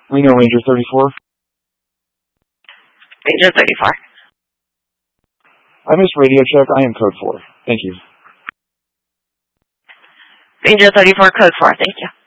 Reno Ranger 34. Ranger 34. I missed radio check. I am code 4. Thank you. Ranger 34, code 4. Thank you.